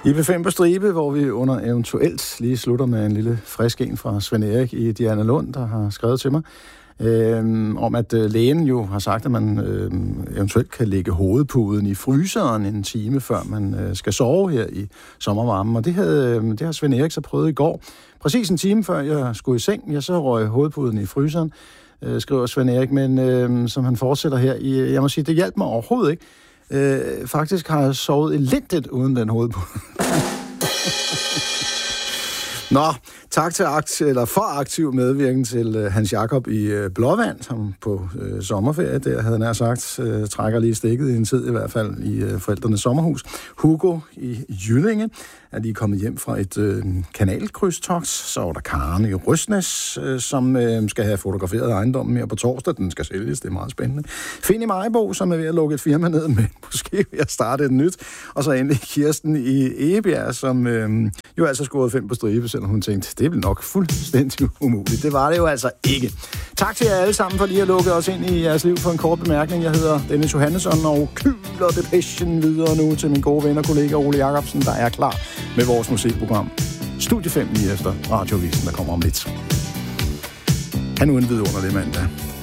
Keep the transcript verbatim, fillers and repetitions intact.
I P fem på stribe, hvor vi under eventuelt lige slutter med en lille frisk en fra Svend Erik i Diana Lund, der har skrevet til mig, øh, om at øh, lægen jo har sagt, at man øh, eventuelt kan lægge hovedpuden i fryseren en time, før man øh, skal sove her i sommervarmen. Og det, havde, øh, det har Svend Erik så prøvet i går. Præcis en time før jeg skulle i seng, jeg så røg hovedpuden i fryseren, øh, skriver Svend Erik, men øh, som han fortsætter her, i, jeg må sige, det hjalp mig overhovedet ikke. Øh, faktisk har jeg sovet elendigt uden den hovedpude. Nå, tak til aktiv, eller for aktiv medvirken til uh, Hans Jakob i uh, Blåvand, som på uh, sommerferie, der havde nær sagt, uh, trækker lige stikket i en tid i hvert fald i uh, forældrenes sommerhus. Hugo i Jyllinge er lige kommet hjem fra et uh, kanalkrydstogt. Så var der Karen i Røsnæs, uh, som uh, skal have fotograferet ejendommen mere på torsdag. Den skal sælges, det er meget spændende. Finn i Majbo, som er ved at lukke et firma ned, men måske ved at starte et nyt. Og så endelig Kirsten i Egebjerg, som uh, jo altså scorede fem på stribe, selvom hun tænkte, det vil nok fuldstændig umuligt. Det var det jo altså ikke. Tak til jer alle sammen for lige at lukke os ind i jeres liv for en kort bemærkning. Jeg hedder Dennis Johannesson og kyler depression videre nu til min gode ven og kollega Ole Jacobsen, der er klar med vores musikprogram. Studie fem lige efter Radiovisen, der kommer om lidt. Han nu en vidunderlig mandag.